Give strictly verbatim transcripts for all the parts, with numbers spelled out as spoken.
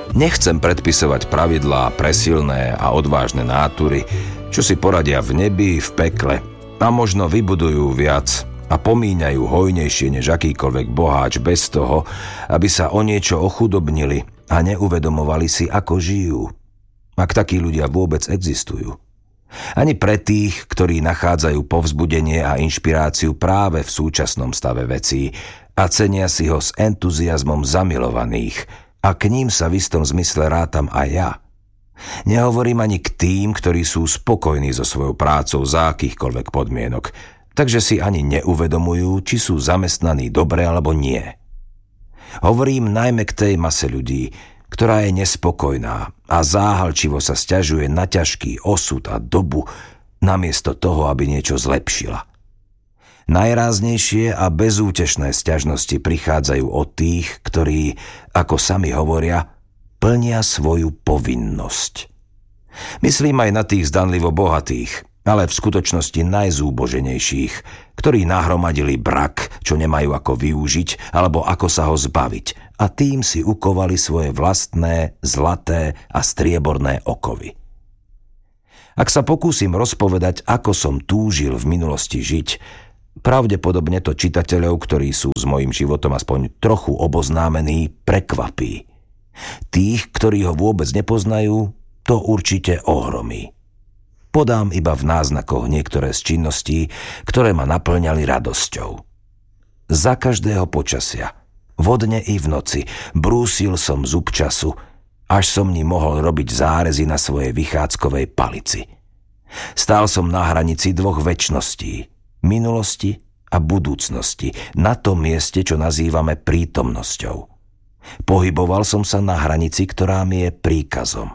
Nechcem predpisovať pravidlá pre silné a odvážne nátury, čo si poradia v nebi, v pekle a možno vybudujú viac a pomíňajú hojnejšie než akýkoľvek boháč bez toho, aby sa o niečo ochudobnili a neuvedomovali si, ako žijú. Ak takí ľudia vôbec existujú. Ani pre tých, ktorí nachádzajú povzbudenie a inšpiráciu práve v súčasnom stave vecí a cenia si ho s entuziazmom zamilovaných, a k ním sa v istom zmysle rátam aj ja. Nehovorím ani k tým, ktorí sú spokojní so svojou prácou za akýchkoľvek podmienok, takže si ani neuvedomujú, či sú zamestnaní dobre alebo nie. Hovorím najmä k tej mase ľudí, ktorá je nespokojná a záhalčivo sa sťažuje na ťažký osud a dobu, namiesto toho, aby niečo zlepšila. Najráznejšie a bezútešné sťažnosti prichádzajú od tých, ktorí, ako sami hovoria, plnia svoju povinnosť. Myslím aj na tých zdanlivo bohatých, ale v skutočnosti najzúboženejších, ktorí nahromadili brak, čo nemajú ako využiť alebo ako sa ho zbaviť, a tým si ukovali svoje vlastné, zlaté a strieborné okovy. Ak sa pokúsim rozpovedať, ako som túžil v minulosti žiť, pravdepodobne to čitateľov, ktorí sú s mojím životom aspoň trochu oboznámení, prekvapí. Tých, ktorí ho vôbec nepoznajú, to určite ohromí. Podám iba v náznakoch niektoré z činností, ktoré ma naplňali radosťou. Za každého počasia, vodne i v noci, brúsil som zub času, až som ním mohol robiť zárezy na svojej vychádzkovej palici. Stál som na hranici dvoch večností, minulosti a budúcnosti, na tom mieste, čo nazývame prítomnosťou. Pohyboval som sa na hranici, ktorá mi je príkazom.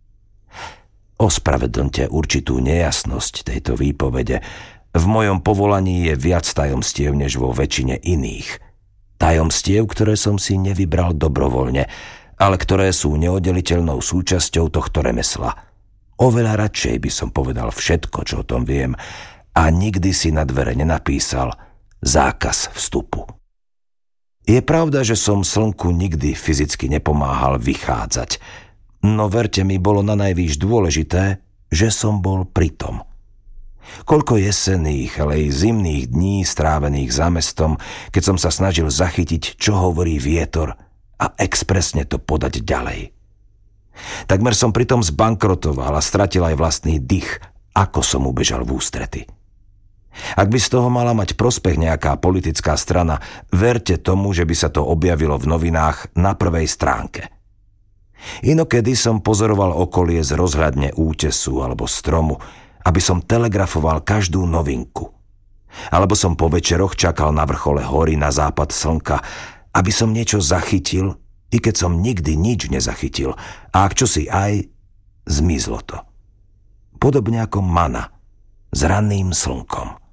Ospravedlňte určitú nejasnosť tejto výpovede. V mojom povolaní je viac tajomstiev než vo väčšine iných. Tajomstiev, ktoré som si nevybral dobrovoľne, ale ktoré sú neoddeliteľnou súčasťou tohto remesla. Oveľa radšej by som povedal všetko, čo o tom viem, a nikdy si na dvere nenapísal zákaz vstupu. Je pravda, že som slnku nikdy fyzicky nepomáhal vychádzať, no verte mi, bolo nanajvýš dôležité, že som bol pritom. Koľko jesenných, ale aj zimných dní strávených za mestom, keď som sa snažil zachytiť, čo hovorí vietor a expresne to podať ďalej. Takmer som pritom zbankrotoval a stratil aj vlastný dych, ako som ubežal v ústrety. Ak by z toho mala mať prospech nejaká politická strana, verte tomu, že by sa to objavilo v novinách na prvej stránke. Inokedy som pozoroval okolie z rozhľadne útesu alebo stromu, aby som telegrafoval každú novinku. Alebo som po večeroch čakal na vrchole hory na západ slnka, aby som niečo zachytil, i keď som nikdy nič nezachytil, a ak čosi aj, zmizlo to. Podobne ako mana s ranným slnkom.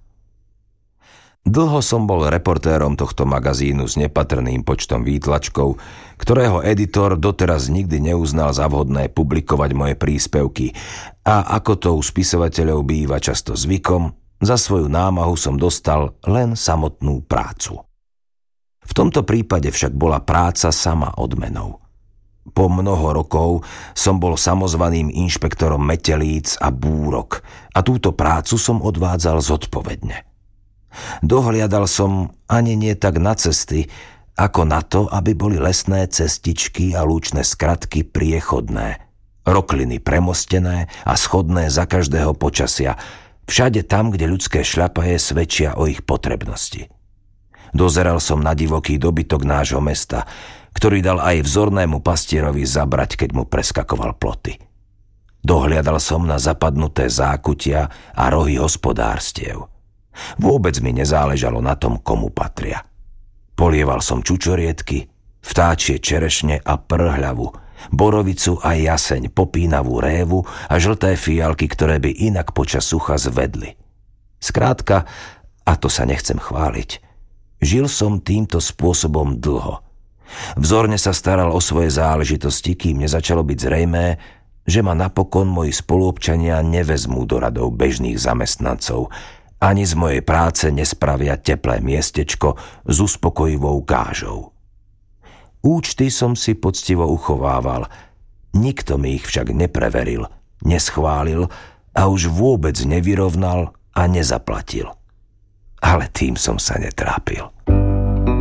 Dlho som bol reportérom tohto magazínu s nepatrným počtom výtlačkov, ktorého editor doteraz nikdy neuznal za vhodné publikovať moje príspevky, a ako to u spisovateľov býva často zvykom, za svoju námahu som dostal len samotnú prácu. V tomto prípade však bola práca sama odmenou. Po mnoho rokov som bol samozvaným inšpektorom metelíc a búrok a túto prácu som odvádzal zodpovedne. Dohliadal som ani nie tak na cesty, ako na to, aby boli lesné cestičky a lúčne skratky priechodné, rokliny premostené a schodné za každého počasia, všade tam, kde ľudské šľapaje svedčia o ich potrebnosti. Dozeral som na divoký dobytok nášho mesta, ktorý dal aj vzornému pastierovi zabrať, keď mu preskakoval ploty. Dohliadal som na zapadnuté zákutia a rohy hospodárstiev. Vôbec mi nezáležalo na tom, komu patria. Polieval som čučoriedky, vtáčie čerešne a prhľavu, borovicu a jaseň, popínavú révu a žlté fialky, ktoré by inak počas sucha zvedli. Skrátka, a to sa nechcem chváliť, žil som týmto spôsobom dlho. Vzorne sa staral o svoje záležitosti, kým nezačalo byť zrejmé, že ma napokon moji spoluobčania nevezmú do radov bežných zamestnancov, ani z mojej práce nespravia teplé miestečko s uspokojivou gážou. Účty som si poctivo uchovával Nikto mi ich však nepreveril, neschválil a už vôbec nevyrovnal a nezaplatil. Ale tým som sa netrápil.